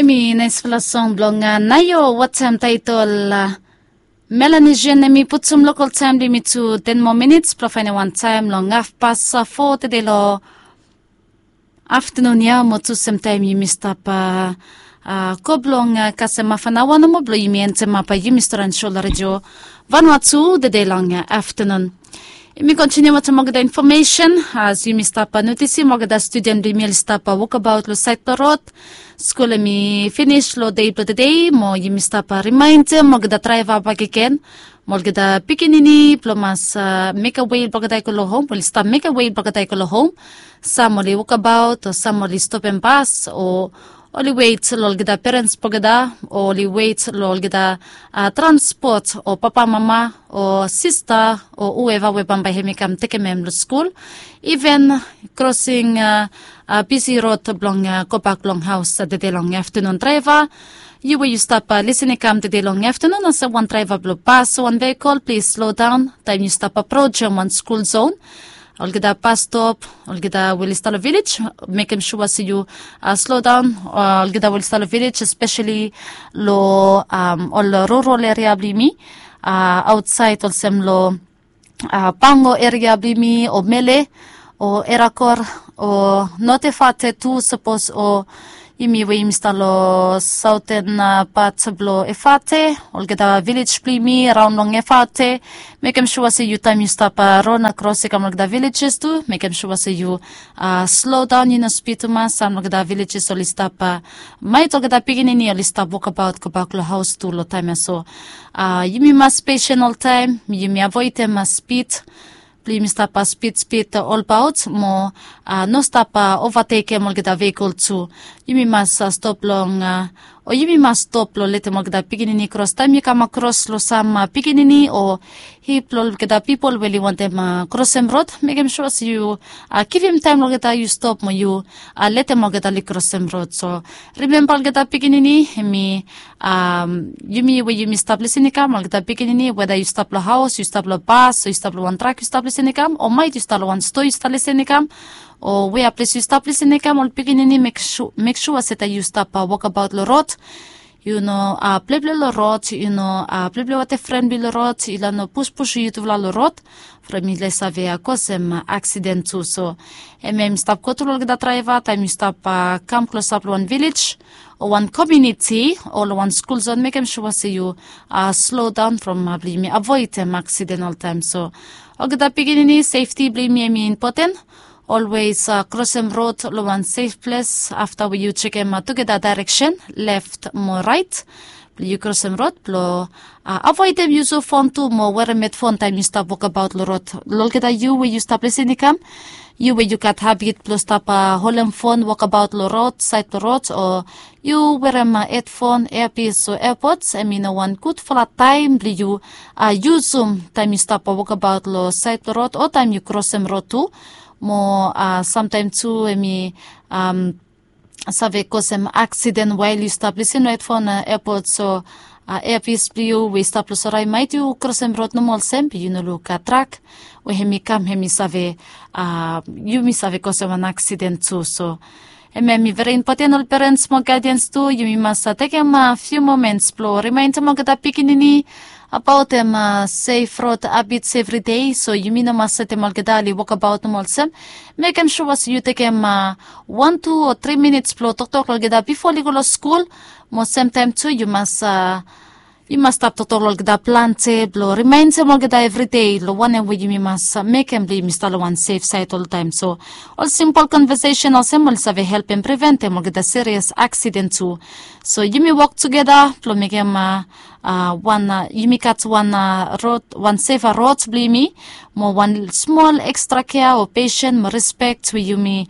Emi naisfalasong blonga nayo what time title Melanesian emi put some local time limit to 10 more minutes profane one time long half past 4 today lo afternoon ya mo to some time you missed up koblong kasema fanawa no mo blo yimi ente mapa you Mr. Anshola Radio Vanuatu the day long afternoon. We continue with the information as you missed up notice magda student bimil stop walk about lo site road school mi finish lo day to the day mo you missed up remind magda drive up again magda pikinini plomas make a way bagay ko lo home will stop make a way bagay ko lo home some only walk about or some only stop and pass or only wait lol gida parents pagada only wait lol gida transport o papa mama o sister o whoever we bamba hemikam take mem school even crossing busy road blong Kopak long house the day long afternoon driver you will stop listening come the day long afternoon as one driver blow pass one vehicle please slow down time you stop approach one school zone Olgida pass stop, Olgida will install a village, make sure see you slow down, Olgida will install a village, especially lo all rural area blimi, outside also lo pango area blimi o mele o erakor o notifate tu suppose o Imi we instalo southern parts blo efate, olgeda village plimi around long efate, make sure say you time you stop run across the kamagda villages too, make sure say you slow down in a speed to mas some of villages only stop might olgeda piginini only stop walk about Kobaklo house to lo time so you must patient all time, you avoid them speed. Please stop speed all about mo no stop overtake mo gida vehicle too. You must stop long or you must stop lo let mo gida piginini cross time you come across lo some piginini or hip lo gida people really want them cross them road make them sure you give him time lo gida you stop mo you let them mo gida cross them road so remember gida piginini me you where you stop listening come mo gida piginini whether you stop lo house you stop lo bus you stop lo one truck you stop listening come or might you stop lo one store you stop listening come or where place you stop listening come or piginini make sure that you stop walk about the road you know play the road you know play what a friend will road ilano push you to the road from ile save cause accident too so stop control the driver time you stop come close up one village or one community or one school zone make sure say you slow down from avoid accident all time so ogda beginning safety blame important always cross them road lo one safe place after you check them together direction left more right you cross them road lo avoid them use of phone too more where met phone time you stop walk about the road lo get you where you stop listening come you where you got habit plus stop hold phone walk about the road side the road or you wear headphone earpiece or airpods one good flat time you use time you stop walk about the side the road or time you cross them road too more sometimes too save cause accident while you stop listening headphone airpods so earpiece you we stop so I might you cross them road no more sem you know look at track we hemi come hemi save you mi save cause an accident too so very important all parents mo guardians too you must take a few moments to remind mo gada pikinini about them safe road habits every day so you mean must set them algadali walk about them also make them sure you take them 1, 2 or 3 minutes talk algada before you go to school more same time too you must stop to talk the plante blow remind them algada every day lo one way you must make them be install one safe site all time so all simple conversation also will save help and prevent them algada serious accident too so you may work together to make them one you make at one road one safer road blimi more one small extra care or patient more respect we you may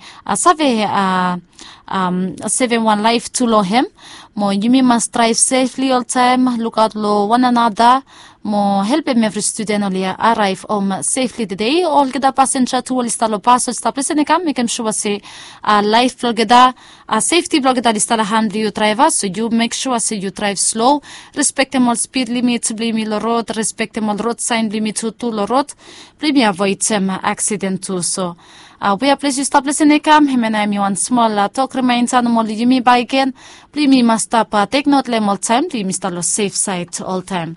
saving one life to lo him more you may must drive safely all time look out lo one another mo help every student olia arrive safely today. All gada passenger to all istalo paso stop listen kam make sure say life blogada safety blogada listala handle you driver, so you make sure say you drive slow, respect all speed limits, blimi lo road, respect all road sign limit to lo road, blimi avoid accident too. So we are pleased you stop listening kam himena mi one small talk reminds animal yumi by again, blimi must stop take note all time, blimi stalo safe side all time.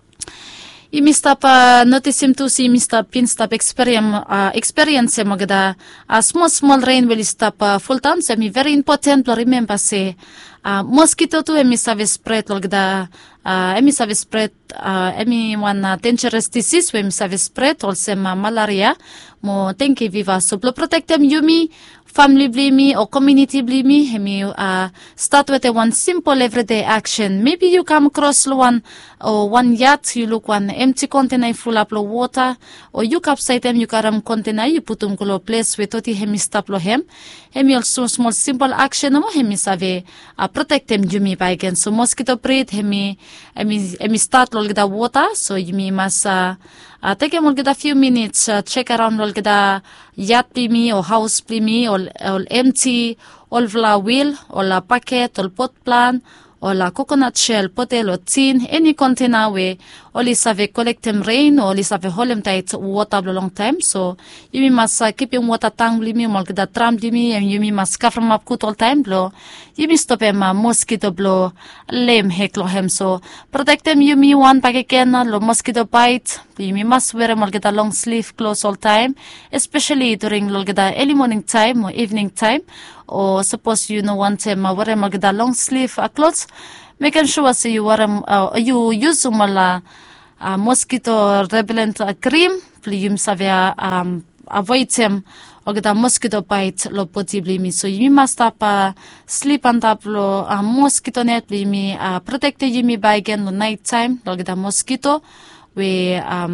Imistap notice to see Mr. Pinstap experience magada small rain will stop full time, so very important to remember say mosquito to emi spread logda emi spread emi one dangerous disease we emi spread also malaria mo thank you viva so protect them yumi family blimi or community blimi hemi start with one simple everyday action. Maybe you come across one or one yacht, you look one empty container full of water, or you capsize them, you karam container, you put them to place with toti hemi stop lo hem. Hemi also small simple action mo hemi save protect them yumi by again. So mosquito breed hemi start lo the water, so yumi must take a few minutes, check around all the yacht blimi or house blimi or empty, all vla wheel, or la packet, or pot plant, or la coconut shell, potel or tin, any container way, all is have collect them rain, or is have hold them tight water for a long time. So you must keep your water tank blimi, or the tram blimi, and you must cover them up good all time blow. You must stop them mosquito blow, lame heklo hem. So protect them you me one pack again, lo mosquito bite. You must wear them get a long sleeve clothes all time, especially during early morning time or evening time. Or suppose you know one time wear them get a long sleeve clothes. Making sure say you wear them, you use them mosquito repellent cream. Please have avoid them or get a mosquito bite lo possibly. So you must have sleep on top lo mosquito net. Me protect you me by again the night time. Lo get a mosquito. We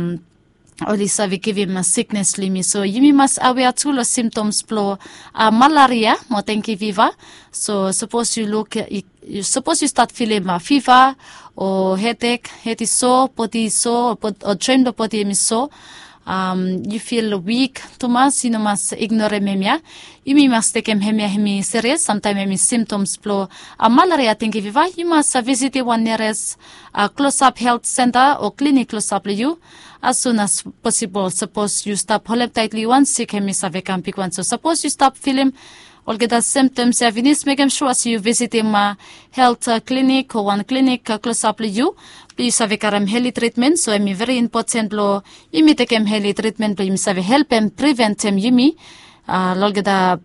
only save give him a sickness limi. So you must aware to the symptoms flow malaria mo tenki viva. So suppose you look suppose you start feeling fever or headache, head is sore, body is sore, or joint the body is sore. You feel weak, Thomas, you must ignore memia. You must take hemi serious, sometimes hemi symptoms flow malaria think if you must visit one nearest close-up health center or clinic close-up you as soon as possible. Suppose you stop hold tightly one sick hemi save can pick one. So suppose you stop feeling all get the symptoms evidence, make sure as you visit him health clinic or one clinic close up you. Please have a heli treatment. So I'm very important lo you take him heli treatment, please have help and prevent him yumi get the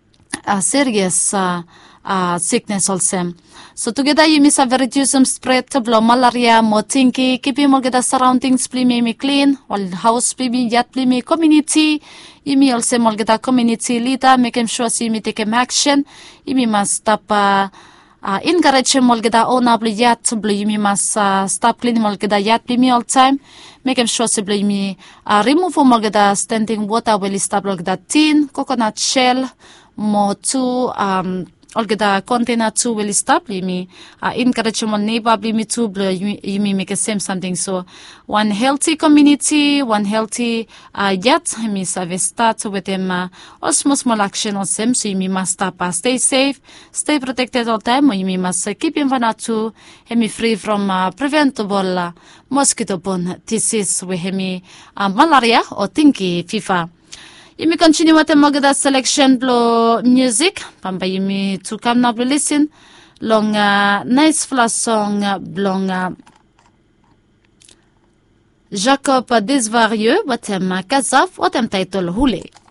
serious sickness also. So together you miss a reduce some spread to blow malaria, more tinky, keeping more get the surroundings me clean, all house me yet me community. You may also get a community leader, making sure see me take action. You must stop encourage him get a own able yet you must stop cleaning get a yet me all time. Making sure see me remove get a standing water will stop that tin, coconut shell, more to all get a container too will stop me encourage my neighbor me too you may make a same something. So one healthy community, one healthy yet me have start with them all small action on them. So you must stop stay safe, stay protected all time, or you must keep in to me free from preventable mosquito borne disease with me malaria or tinky fever. You may continue with the Magada selection blow music. Pamba you may to come now listen. Long nice flash song blong Jacob Desvarieux, what Kazaf, what title Hule.